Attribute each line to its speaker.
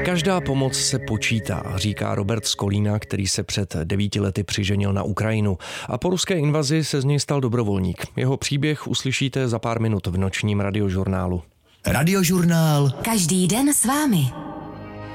Speaker 1: Každá pomoc se počítá, říká Robert z Kolína, který se před 9 lety přiženil na Ukrajinu. A po ruské invazi se z něj stal dobrovolník. Jeho příběh uslyšíte za pár minut v nočním radiožurnálu.
Speaker 2: Radiožurnál.
Speaker 3: Každý den s vámi.